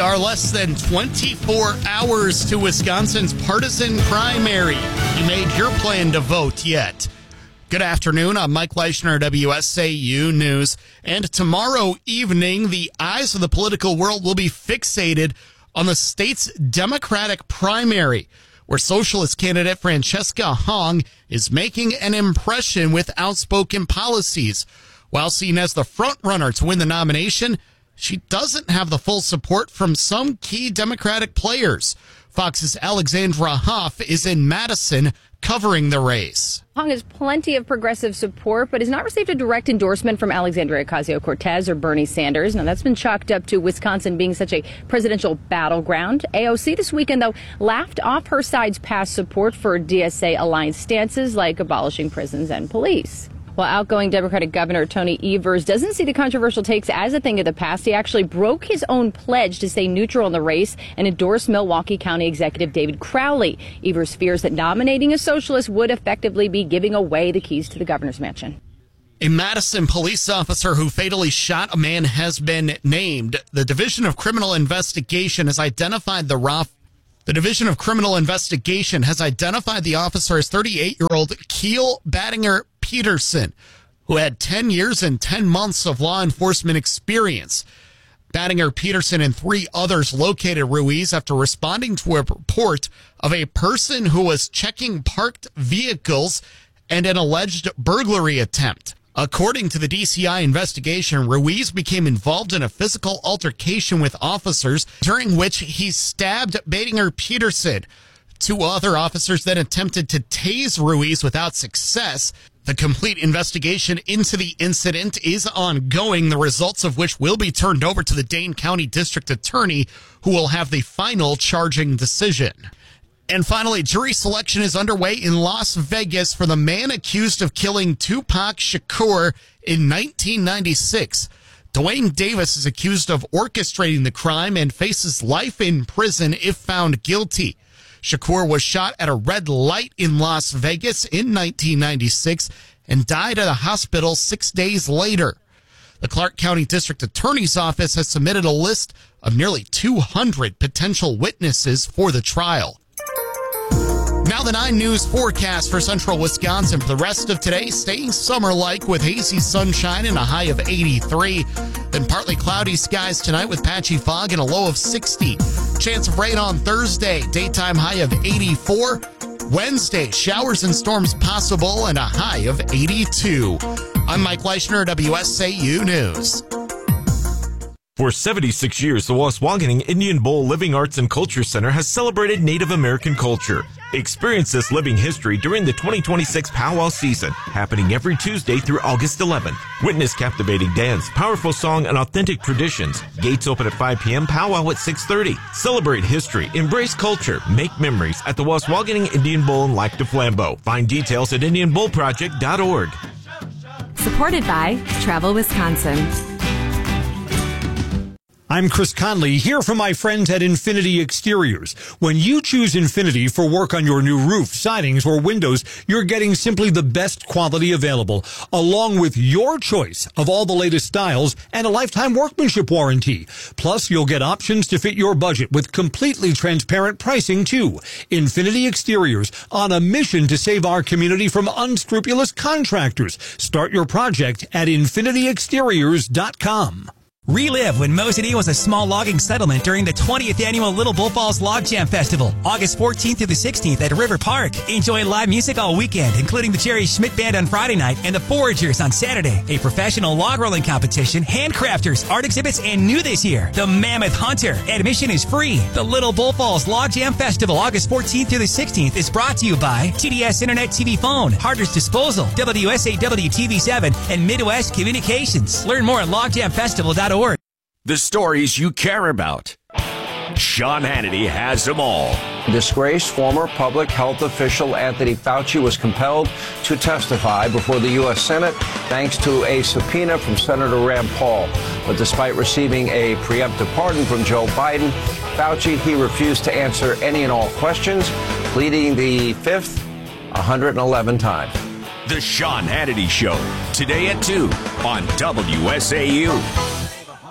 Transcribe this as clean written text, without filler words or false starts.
are less than 24 hours to Wisconsin's partisan primary. You made your plan to vote yet? Good afternoon. I'm Mike Leischner, WSAU News. And tomorrow evening, the eyes of the political world will be fixated on the state's Democratic primary, where socialist candidate Francesca Hong is making an impression with outspoken policies. While seen as the frontrunner to win the nomination, she doesn't have the full support from some key Democratic players. Fox's Alexandra Hoff is in Madison covering the race. Hong has plenty of progressive support, but has not received a direct endorsement from Alexandria Ocasio-Cortez or Bernie Sanders. Now, that's been chalked up to Wisconsin being such a presidential battleground. AOC this weekend, though, laughed off her side's past support for DSA alliance stances like abolishing prisons and police. While outgoing Democratic Governor Tony Evers doesn't see the controversial takes as a thing of the past, he actually broke his own pledge to stay neutral in the race and endorse Milwaukee County Executive David Crowley. Evers fears that nominating a socialist would effectively be giving away the keys to the governor's mansion. A Madison police officer who fatally shot a man has been named. The Division of Criminal Investigation has identified the officer as 38-year-old Keel Battinger Peterson, who had 10 years and 10 months of law enforcement experience. Battinger Peterson and 3 others located Ruiz after responding to a report of a person who was checking parked vehicles and an alleged burglary attempt. According to the DCI investigation, Ruiz became involved in a physical altercation with officers, during which he stabbed Battinger Peterson. 2 other officers then attempted to tase Ruiz without success. The complete investigation into the incident is ongoing, the results of which will be turned over to the Dane County District Attorney, who will have the final charging decision. And finally, jury selection is underway in Las Vegas for the man accused of killing Tupac Shakur in 1996. Dwayne Davis is accused of orchestrating the crime and faces life in prison if found guilty. Shakur was shot at a red light in Las Vegas in 1996 and died at a hospital 6 days later. The Clark County District Attorney's Office has submitted a list of nearly 200 potential witnesses for the trial. Now the 9 News forecast for central Wisconsin for the rest of today, staying summer-like with hazy sunshine and a high of 83. Then partly cloudy skies tonight with patchy fog and a low of 60. Chance of rain on Thursday, daytime high of 84. Wednesday, showers and storms possible and a high of 82. I'm Mike Leischner, WSAU News. For 76 years, the Waswaganing Indian Bowl Living Arts and Culture Center has celebrated Native American culture. Experience this living history during the 2026 Powwow season, happening every Tuesday through August 11th. Witness captivating dance, powerful song, and authentic traditions. Gates open at 5 p.m., powwow at 6:30. Celebrate history, embrace culture, make memories at the Waswaganing Indian Bowl in Lac du Flambeau. Find details at IndianBowlProject.org. Supported by Travel Wisconsin. I'm Chris Conley, here from my friends at Infinity Exteriors. When you choose Infinity for work on your new roof, sidings, or windows, you're getting simply the best quality available, along with your choice of all the latest styles and a lifetime workmanship warranty. Plus, you'll get options to fit your budget with completely transparent pricing, too. Infinity Exteriors, on a mission to save our community from unscrupulous contractors. Start your project at infinityexteriors.com. Relive when Mo City was a small logging settlement during the 20th annual Little Bull Falls Log Jam Festival, August 14th through the 16th at River Park. Enjoy live music all weekend, including the Jerry Schmidt Band on Friday night and the Foragers on Saturday. A professional log rolling competition, handcrafters, art exhibits, and new this year, the Mammoth Hunter. Admission is free. The Little Bull Falls Log Jam Festival, August 14th through the 16th, is brought to you by TDS Internet TV Phone, Harder's Disposal, WSAW TV7, and Midwest Communications. Learn more at logjamfestival.org. The stories you care about. Sean Hannity has them all. Disgraced former public health official Anthony Fauci was compelled to testify before the U.S. Senate thanks to a subpoena from Senator Rand Paul. But despite receiving a preemptive pardon from Joe Biden, Fauci, he refused to answer any and all questions, pleading the fifth 111 times. The Sean Hannity Show, today at 2 on WSAU.